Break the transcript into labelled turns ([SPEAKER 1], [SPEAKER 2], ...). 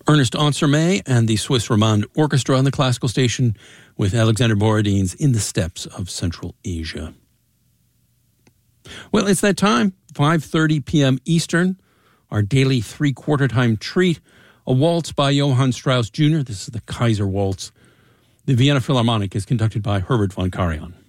[SPEAKER 1] Ernest Ansermet and the Swiss Romande Orchestra on the classical station with Alexander Borodin's In the Steppes of Central Asia. Well, it's that time, 5:30 p.m. Eastern, our daily three-quarter time treat, a waltz by Johann Strauss Jr. This is the Kaiser Waltz. The Vienna Philharmonic is conducted by Herbert von Karajan.